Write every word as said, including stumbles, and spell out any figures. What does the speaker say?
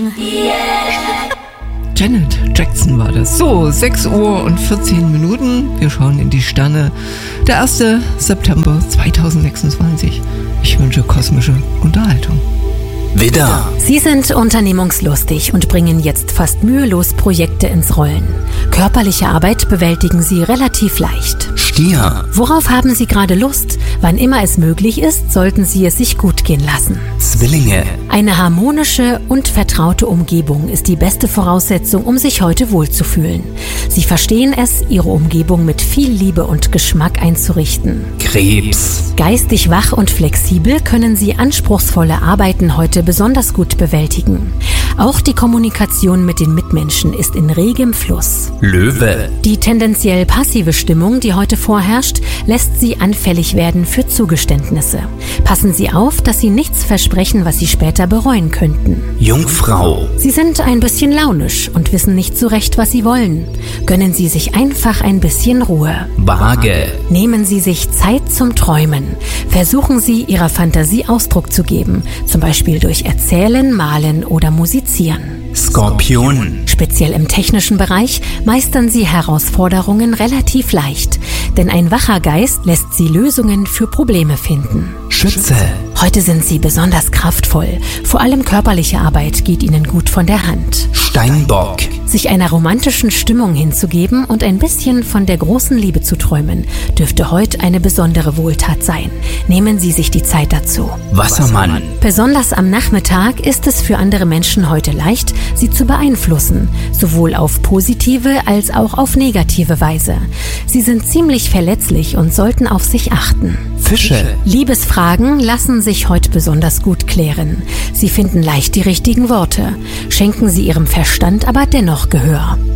Janet Jackson war das. So, sechs Uhr und vierzehn Minuten. Wir schauen in die Sterne. Der erste September zweitausendsechsundzwanzig. Ich wünsche kosmische Unterhaltung. Widder. Sie sind unternehmungslustig und bringen jetzt fast mühelos Projekte ins Rollen. Körperliche Arbeit bewältigen Sie relativ leicht. Stier. Worauf haben Sie gerade Lust? Wann immer es möglich ist, sollten Sie es sich gut gehen lassen. Zwillinge. Eine harmonische und vertraute Umgebung ist die beste Voraussetzung, um sich heute wohlzufühlen. Sie verstehen es, Ihre Umgebung mit viel Liebe und Geschmack einzurichten. Krebs. Geistig wach und flexibel können Sie anspruchsvolle Arbeiten heute besonders gut bewältigen. Auch die Kommunikation mit den Mitmenschen ist in regem Fluss. Löwe. Die tendenziell passive Stimmung, die heute vorherrscht, lässt Sie anfällig werden für Zugeständnisse. Passen Sie auf, dass Sie nichts versprechen, was Sie später bereuen könnten. Jungfrau. Sie sind ein bisschen launisch und wissen nicht so recht, was Sie wollen. Gönnen Sie sich einfach ein bisschen Ruhe. Waage. Nehmen Sie sich Zeit zum Träumen. Versuchen Sie, Ihrer Fantasie Ausdruck zu geben, zum Beispiel durch Erzählen, Malen oder Musizieren. Skorpion. Speziell im technischen Bereich meistern Sie Herausforderungen relativ leicht, denn ein wacher Geist lässt Sie Lösungen für Probleme finden. Schütze. Heute sind Sie besonders kraftvoll. Vor allem körperliche Arbeit geht Ihnen gut von der Hand. Steinbock. Sich einer romantischen Stimmung hinzugeben und ein bisschen von der großen Liebe zu träumen, dürfte heute eine besondere Wohltat sein. Nehmen Sie sich die Zeit dazu. Wassermann. Besonders am Nachmittag ist es für andere Menschen heute leicht, sie zu beeinflussen, sowohl auf positive als auch auf negative Weise. Sie sind ziemlich verletzlich und sollten auf sich achten. Fische. Liebesfragen lassen sich heute besonders gut klären. Sie finden leicht die richtigen Worte. Schenken Sie Ihrem Verstand aber dennoch Gehör.